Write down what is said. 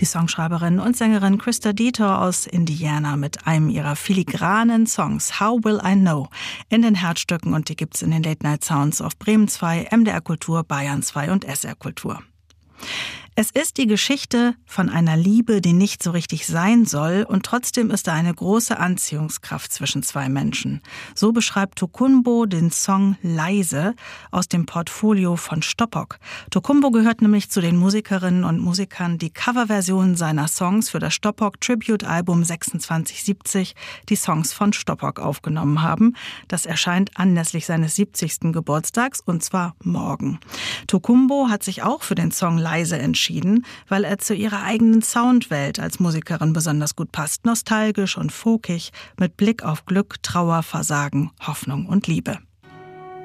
Die Songschreiberin und Sängerin Christa Dieter aus Indiana mit einem ihrer filigranen Songs How Will I Know in den Herzstücken, und die gibt's in den Late Night Sounds auf Bremen 2, MDR Kultur, Bayern 2 und SR Kultur. Es ist die Geschichte von einer Liebe, die nicht so richtig sein soll, und trotzdem ist da eine große Anziehungskraft zwischen zwei Menschen. So beschreibt Tokunboh den Song Leise aus dem Portfolio von Stoppock. Tokunboh gehört nämlich zu den Musikerinnen und Musikern, die Coverversionen seiner Songs für das Stoppock Tribute-Album 2670, die Songs von Stoppock, aufgenommen haben. Das erscheint anlässlich seines 70. Geburtstags, und zwar morgen. Tokunboh hat sich auch für den Song Leise entschieden, weil er zu ihrer eigenen Soundwelt als Musikerin besonders gut passt. Nostalgisch und folkig, mit Blick auf Glück, Trauer, Versagen, Hoffnung und Liebe.